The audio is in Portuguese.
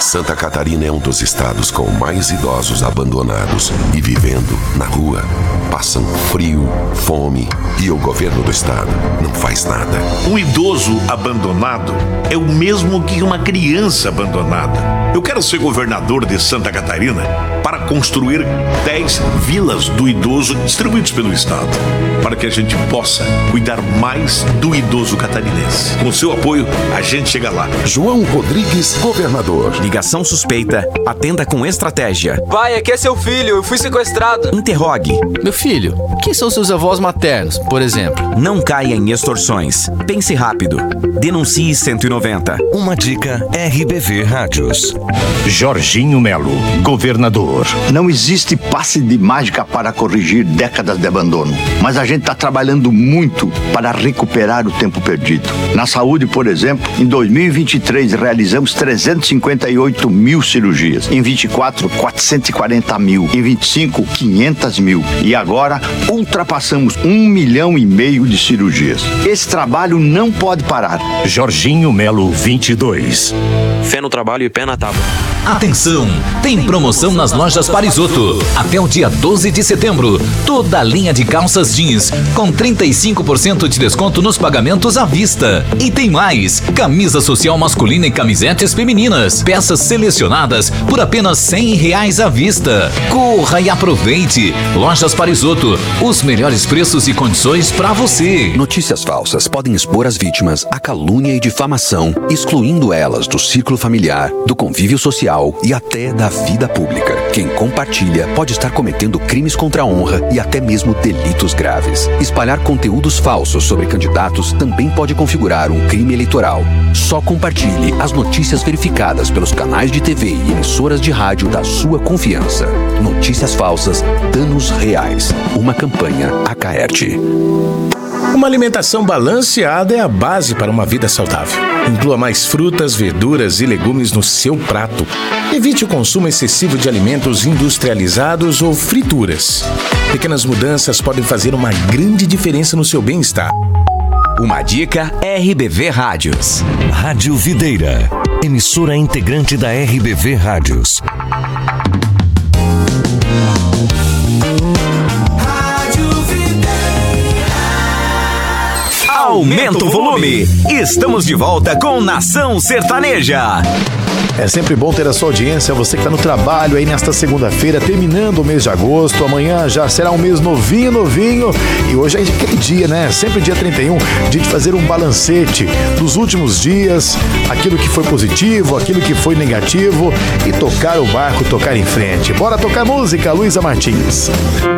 Santa Catarina é um dos estados com mais idosos abandonados e vivendo na rua. Passam frio, fome e o governo do estado não faz nada. Um idoso abandonado é o mesmo que uma criança abandonada. Eu quero ser governador de Santa Catarina para construir 10 vilas do idoso distribuídos pelo estado, para que a gente possa cuidar mais do idoso catarinense. Com seu apoio, a gente chega lá. João Rodrigues, governador. Ligação suspeita, atenda com estratégia. Pai, aqui é seu filho, eu fui sequestrado. Interrogue. Meu filho, quem são seus avós maternos, por exemplo? Não caia em extorsões. Pense rápido. Denuncie 190. Uma dica RBV Rádios. Jorginho Melo, governador. Não existe passe de mágica para corrigir décadas de abandono, mas a gente está trabalhando muito para recuperar o tempo perdido. Na saúde, por exemplo, em 2023 realizamos 358 mil cirurgias. Em 24, 440 mil. Em 25, 500 mil. E agora ultrapassamos 1,5 milhão de cirurgias. Esse trabalho não pode parar. Jorginho Melo 22. Fé no trabalho e pé na tábua. Atenção! Tem promoção nas lojas Parisotto. Até o dia 12 de setembro. Toda a linha de calças jeans com 35% de desconto nos pagamentos à vista. E tem mais! Camisa social masculina e camisetes femininas. Peças selecionadas por apenas R$100 à vista. Corra e aproveite! Lojas Parisotto. Os melhores preços e condições para você. Notícias falsas podem expor as vítimas à calúnia e difamação, excluindo elas do círculo familiar, do convívio social e até da vida pública. Quem compartilha pode estar cometendo crimes contra a honra e até mesmo delitos graves. Espalhar conteúdos falsos sobre candidatos também pode configurar um crime eleitoral. Só compartilhe as notícias verificadas pelos canais de TV e emissoras de rádio da sua confiança. Notícias falsas, danos reais. Uma campanha Acaerte. Uma alimentação balanceada é a base para uma vida saudável. Inclua mais frutas, verduras e legumes no seu prato. Evite o consumo excessivo de alimentos industrializados ou frituras. Pequenas mudanças podem fazer uma grande diferença no seu bem-estar. Uma dica RBV Rádios. Rádio Videira, emissora integrante da RBV Rádios. Aumenta o volume. Estamos de volta com Nação Sertaneja. É sempre bom ter a sua audiência, você que está no trabalho aí nesta segunda-feira, terminando o mês de agosto. Amanhã já será um mês novinho. E hoje é aquele dia, né? Sempre dia 31, dia de fazer um balancete dos últimos dias, aquilo que foi positivo, aquilo que foi negativo e tocar o barco, tocar em frente. Bora tocar música, Luísa Martins.